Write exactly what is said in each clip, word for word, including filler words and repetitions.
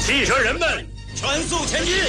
汽车人们，全速前进！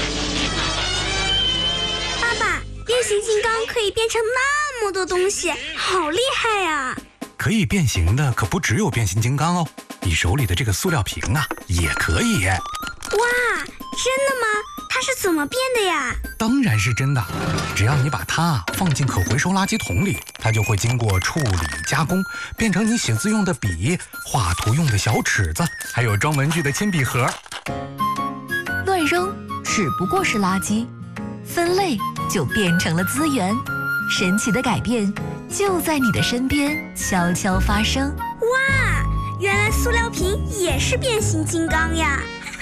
爸爸，变形金刚可以变成那么多东西，好厉害呀！ 可以变形的可不只有变形金刚哦，你手里的这个塑料瓶啊，也可以。 哇，真的吗？它是怎么变的呀？ 当然是真的，只要你把它放进可回收垃圾桶里，它就会经过处理加工，变成你写字用的笔、画图用的小尺子，还有装文具的铅笔盒。 乱扔只不过是垃圾，分类就变成了资源。神奇的改变就在你的身边悄悄发生。 哇，原来塑料瓶也是变形金刚呀！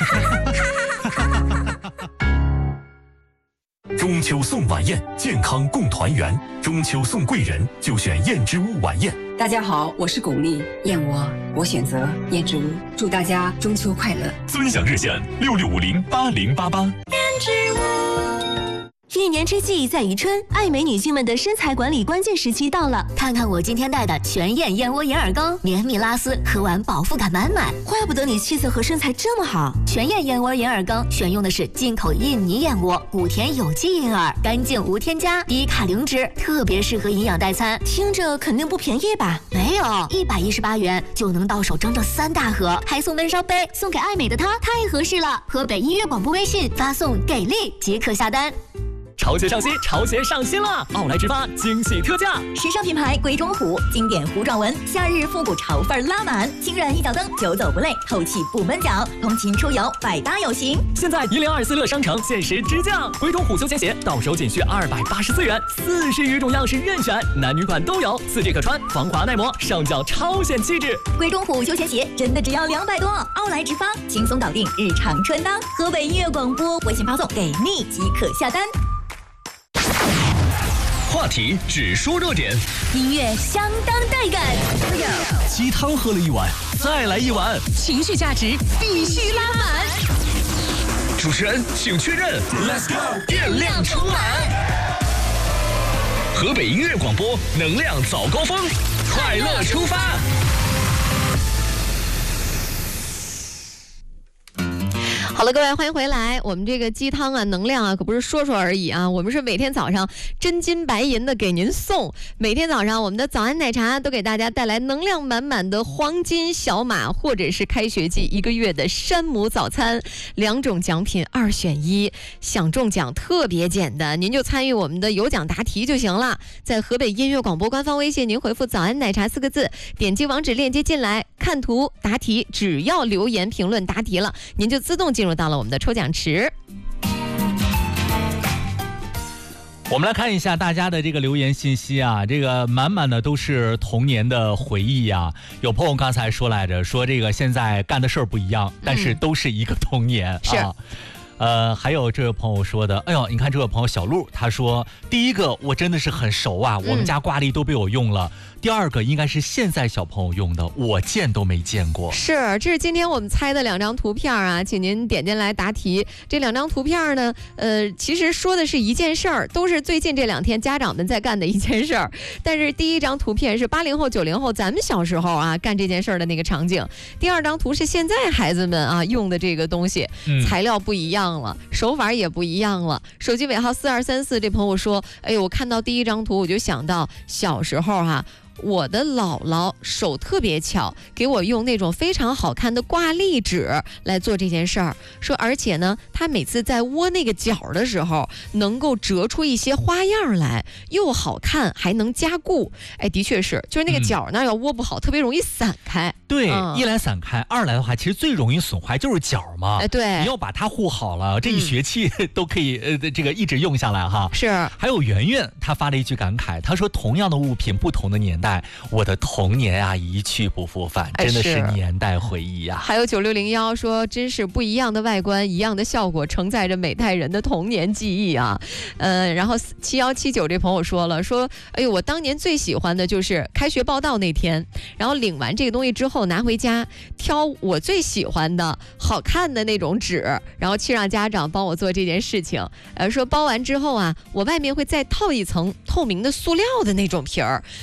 中秋送晚宴，健康共团圆。中秋送贵人，就选燕之屋晚宴。 大家好，我是巩俐，燕窝我选择燕之屋。祝大家中秋快乐！ 尊享热线六六五零八零八八。燕之屋。一年之计在于春，爱美女性们的身材管理关键时期到了。看看我今天带的全燕燕窝眼耳膏，绵密拉丝，喝完饱腹感满满，怪不得你气色和身材这么好。全燕燕窝眼耳膏选用的是进口印尼燕窝，古田有机银耳，干净无添加，低卡零脂，特别适合营养代餐。听着肯定不便宜吧？没有，一百一十八元就能到手整整三大盒，还送闷烧杯，送给爱美的她太合适了。河北音乐广播微信发送给力即可下单。 潮鞋上新，潮鞋上新了！奥莱直发惊喜特价， 时尚品牌鬼冢虎，经典糊状纹，夏日复古潮范拉满，轻软一脚蹬，久走不累，透气不闷脚，通勤出游百搭有型。 现在一零二四乐商城限时直降，鬼冢虎休闲鞋到手仅需二百八十四元，四十余种样式任选，男女款都有，四季可穿，防滑耐磨，上脚超显气质。 鬼冢虎休闲鞋真的只要两百多，奥莱直发轻松搞定日常穿搭。河北音乐广播微信发送给你即可下单。 话题只说热点， 音乐相当带感。 鸡汤喝了一碗，再来一碗， 情绪价值必须拉满。 主持人请确认 ，Let's go， 电量充满。河北音乐广播，能量早高峰，快乐出发。 好了，各位欢迎回来。我们这个鸡汤啊，能量啊，可不是说说而已啊。我们是每天早上真金白银的给您送。每天早上我们的早安奶茶都给大家带来能量满满的黄金小马，或者是开学季一个月的山姆早餐，两种奖品二选一。想中奖特别简单，您就参与我们的有奖答题就行了。在河北音乐广播官方微信，您回复早安奶茶四个字，点击网址链接进来，看图答题，只要留言评论答题了，您就自动进入到了我们的抽奖池。 我们来看一下大家的这个留言信息啊，这个满满的都是童年的回忆啊。有朋友刚才说来着，说这个现在干的事儿不一样，但是都是一个童年、嗯、啊。呃，还有这位朋友说的，哎呦，你看这位朋友小鹿，他说第一个我真的是很熟啊，我们家挂历都被我用了。嗯，第二个应该是现在小朋友用的，我见都没见过。 是，这是今天我们猜的两张图片啊，请您点进来答题。这两张图片呢，呃，其实说的是一件事儿，都是最近这两天家长们在干的一件事儿。但是第一张图片是八零后、九零后咱们小时候啊干这件事儿的那个场景，第二张图是现在孩子们啊用的这个东西，嗯、材料不一样了，手法也不一样了。手机尾号四二三四这朋友说，哎呦，我看到第一张图我就想到小时候哈、啊。我的姥姥手特别巧，给我用那种非常好看的挂历纸来做这件事儿。说，而且呢，她每次在窝那个角的时候，能够折出一些花样来，又好看还能加固。哎，的确是，就是那个角那要窝不好，嗯、特别容易散开。 对、嗯，一来散开，二来的话，其实最容易损坏就是角嘛。 哎，对， 你要把它护好了，这一学期都可以、嗯、呃这个一直用下来哈。 是。 还有圆圆，她发了一句感慨，她说：“同样的物品，不同的年代。”我的童年啊，一去不复返，真的是年代回忆啊。 还有九六零幺说，真是不一样的外观，一样的效果，承载着每代人的童年记忆啊。呃，然后七幺七九这朋友说了，说，哎呦，我当年最喜欢的就是开学报到那天，然后领完这个东西之后拿回家，挑我最喜欢的好看的那种纸，然后去让家长帮我做这件事情。呃，说包完之后啊，我外面会再套一层透明的塑料的那种皮儿，呃，说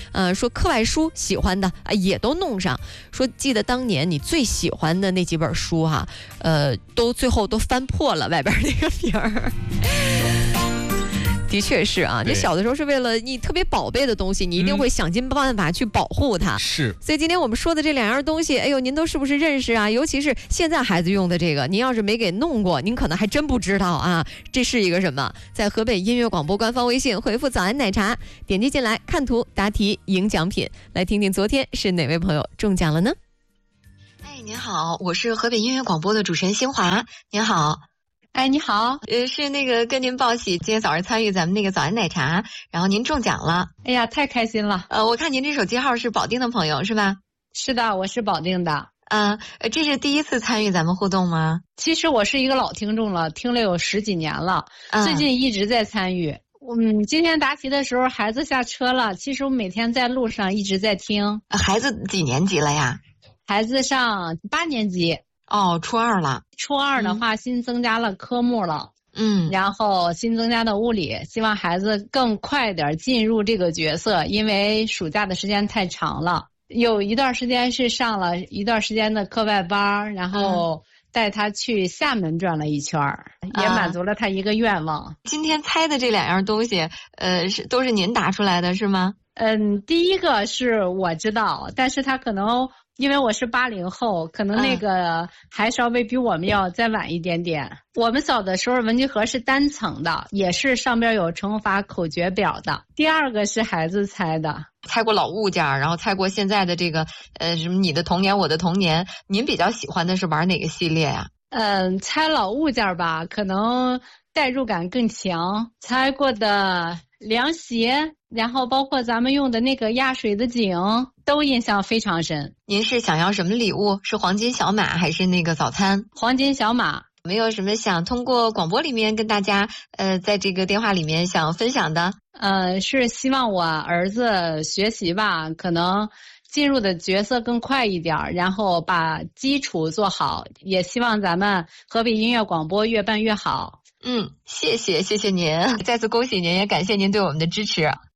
课外书喜欢的啊也都弄上。说记得当年你最喜欢的那几本书哈、啊，呃，都最后都翻破了外边那个皮儿。的确是啊，你小的时候是为了你特别宝贝的东西，你一定会想尽办法去保护它。 是， 所以今天我们说的这两样东西，哎呦，您都是不是认识啊？尤其是现在孩子用的这个，您要是没给弄过，您可能还真不知道啊，这是一个什么？在河北音乐广播官方微信回复“早安奶茶”，点击进来看图答题赢奖品。来听听昨天是哪位朋友中奖了呢？ 哎，您好，我是河北音乐广播的主持人新华。您好。 哎，你好， 呃，是那个跟您报喜，今天早上参与咱们那个早安奶茶，然后您中奖了。 哎呀，太开心了。 呃，我看您这手机号是保定的朋友是吧？ 是的，我是保定的。 啊、呃，这是第一次参与咱们互动吗？ 其实我是一个老听众了，听了有十几年了， 啊、 最近一直在参与。嗯，今天答题的时候孩子下车了，其实我每天在路上一直在听。 孩子几年级了呀？ 孩子上八年级。 哦，初二了。 初二的话，新增加了科目了。 嗯， 然后新增加的物理，希望孩子更快点进入这个角色，因为暑假的时间太长了。有一段时间是上了一段时间的课外班，然后带他去厦门转了一圈，嗯、也满足了他一个愿望。 啊、今天猜的这两样东西，呃，是都是您答出来的是吗？ 嗯，第一个是我知道，但是他可能。因为我是八零后，可能那个还稍微比我们要再晚一点点。嗯、我们小的时候文具盒是单层的，也是上边有乘法口诀表的。第二个是孩子猜的， 猜过老物件，然后猜过现在的这个呃什么你的童年我的童年。您比较喜欢的是玩哪个系列呀、 啊？嗯，猜老物件吧，可能代入感更强。猜过的凉鞋，然后包括咱们用的那个压水的井，都印象非常深。 您是想要什么礼物？是黄金小马还是那个早餐？ 黄金小马。 没有什么想通过广播里面跟大家呃在这个电话里面想分享的？ 呃，是希望我儿子学习吧，可能进入的角色更快一点，然后把基础做好，也希望咱们河北音乐广播越办越好。 嗯，谢谢谢谢您，再次恭喜您，也感谢您对我们的支持。